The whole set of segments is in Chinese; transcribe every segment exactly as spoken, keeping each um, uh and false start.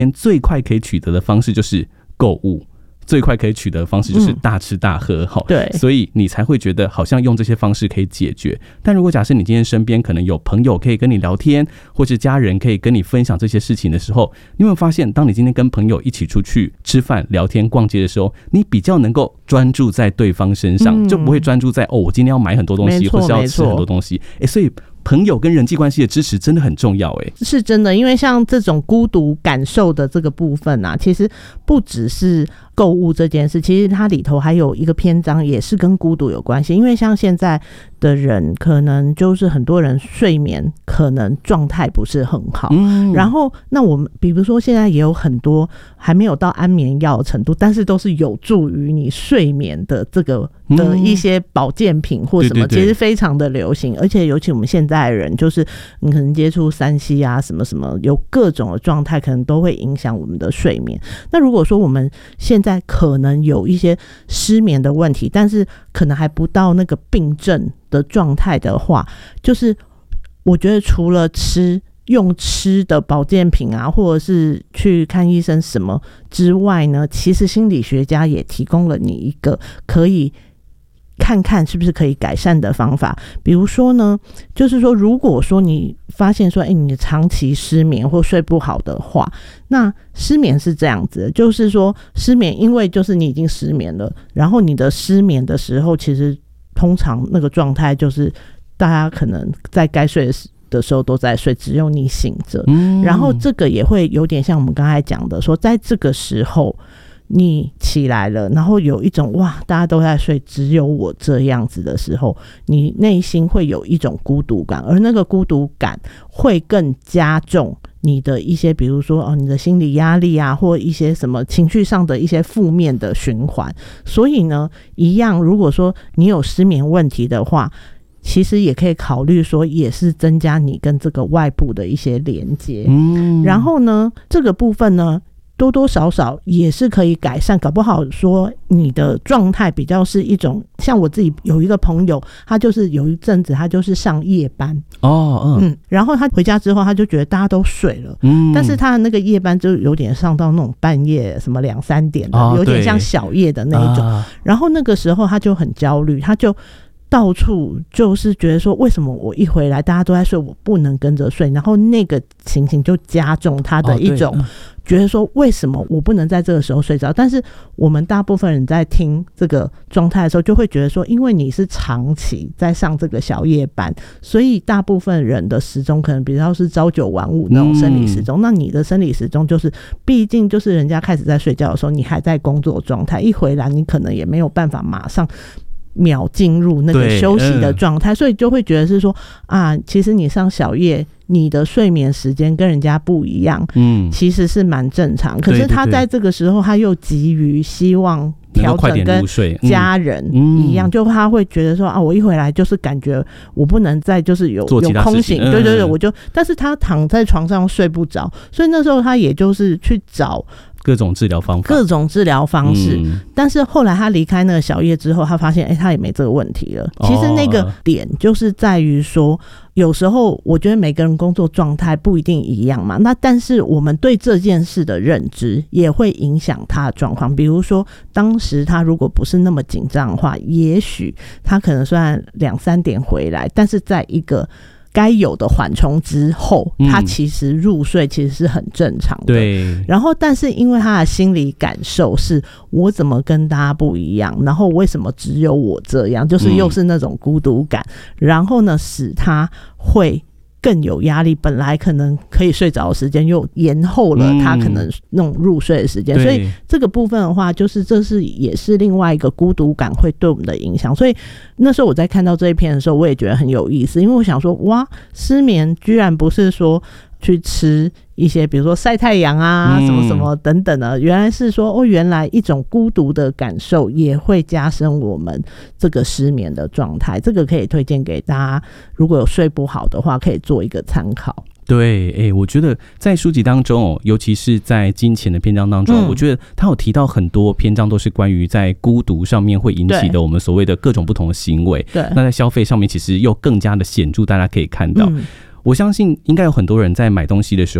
最快可以取得的方式就是购物，最快可以取得的方式就是大吃大喝、嗯、对，所以你才会觉得好像用这些方式可以解决。但如果假设你今天身边可能有朋友可以跟你聊天，或是家人可以跟你分享这些事情的时候，你有没有发现当你今天跟朋友一起出去吃饭聊天逛街的时候，你比较能够专注在对方身上、嗯、就不会专注在哦我今天要买很多东西或是要吃很多东西、欸、所以朋友跟人际关系的支持真的很重要。哎， 是真的，因为像这种孤独感受的这个部分啊，其实不只是购物这件事，其实它里头还有一个篇章也是跟孤独有关系。因为像现在的人可能就是很多人睡眠可能状态不是很好、嗯、然后那我们比如说现在也有很多还没有到安眠药的程度，但是都是有助于你睡眠的这个的一些保健品或什么、嗯、对对对，其实非常的流行。而且尤其我们现在的人就是你可能接触三 C 啊什么什么，有各种的状态可能都会影响我们的睡眠。那如果说我们现在可能有一些失眠的问题，但是可能还不到那个病症的状态的话，就是我觉得除了吃用吃的保健品啊，或者是去看医生什么之外呢，其实心理学家也提供了你一个可以看看是不是可以改善的方法。比如说呢，就是说如果说你发现说、欸、你长期失眠或睡不好的话，那失眠是这样子的，就是说失眠因为就是你已经失眠了，然后你的失眠的时候其实通常那个状态就是大家可能在该睡的时的时候都在睡，只有你醒着、嗯、然后这个也会有点像我们刚才讲的说，在这个时候你起来了，然后有一种哇大家都在睡只有我这样子的时候，你内心会有一种孤独感，而那个孤独感会更加重你的一些比如说、哦、你的心理压力啊，或一些什么情绪上的一些负面的循环。所以呢一样，如果说你有失眠问题的话，其实也可以考虑说也是增加你跟这个外部的一些连接、嗯、然后呢这个部分呢多多少少也是可以改善，搞不好说你的状态比较是一种，像我自己有一个朋友，他就是有一阵子他就是上夜班哦，嗯，然后他回家之后他就觉得大家都睡了，嗯，但是他的那个夜班就有点上到那种半夜什么两三点的、哦、有点像小夜的那一种、啊、然后那个时候他就很焦虑，他就到处就是觉得说为什么我一回来大家都在睡我不能跟着睡，然后那个情形就加重他的一种觉得说为什么我不能在这个时候睡着。但是我们大部分人在听这个状态的时候就会觉得说，因为你是长期在上这个小夜班，所以大部分人的时钟可能比较是朝九晚五那种生理时钟、嗯、那你的生理时钟就是毕竟就是人家开始在睡觉的时候你还在工作状态，一回来你可能也没有办法马上秒进入那个休息的状态、嗯、所以就会觉得是说啊，其实你上小夜你的睡眠时间跟人家不一样，嗯，其实是蛮正常。可是他在这个时候他又急于希望调整跟家人一样、嗯嗯、就他会觉得说啊，我一回来就是感觉我不能再就是有有空醒，对对对，我就但是他躺在床上睡不着，所以那时候他也就是去找各种治疗方法各种治疗方式、嗯、但是后来他离开那个小夜之后他发现哎、欸，他也没这个问题了、哦、其实那个点就是在于说有时候我觉得每个人工作状态不一定一样嘛，那但是我们对这件事的认知也会影响他的状况。比如说当时他如果不是那么紧张的话，也许他可能虽然两三点回来，但是在一个该有的缓冲之后、嗯、他其实入睡其实是很正常的，对。然后但是因为他的心理感受是我怎么跟大家不一样，然后为什么只有我这样，就是又是那种孤独感、嗯、然后呢使他会更有压力，本来可能可以睡着的时间又延后了他可能那种入睡的时间、嗯、所以这个部分的话就是这是也是另外一个孤独感会对我们的影响。所以那时候我在看到这一篇的时候我也觉得很有意思，因为我想说哇，失眠居然不是说去吃一些比如说晒太阳啊、嗯、什么什么等等的，原来是说哦，原来一种孤独的感受也会加深我们这个失眠的状态。这个可以推荐给大家，如果有睡不好的话可以做一个参考。 对，欸，我觉得在书籍当中、哦、尤其是在金钱的篇章当中、嗯、我觉得他有提到很多篇章都是关于在孤独上面会引起的我们所谓的各种不同的行为。对，那在消费上面其实又更加的显著，大家可以看到、嗯，我相信应该有很多人在买东西的时候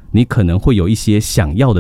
你可能会有一些想要的